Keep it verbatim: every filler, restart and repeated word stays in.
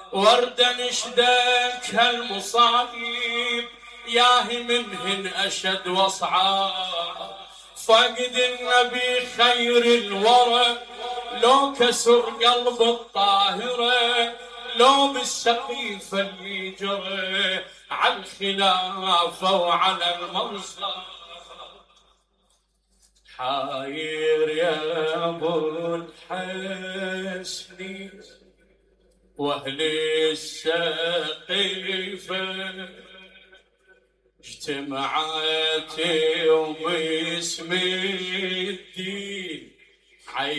وردا نشدك هالمصايب ياهي منهن أشد واصعب. فقد النبي خير الورى لو كسر قلب الطاهرة، لو بالسقيفة اللي جرى على الخلافة وعلى المنصب. حاير يا ابو الحسن واهل السقيفة، اجتمعت يوم اسم الدين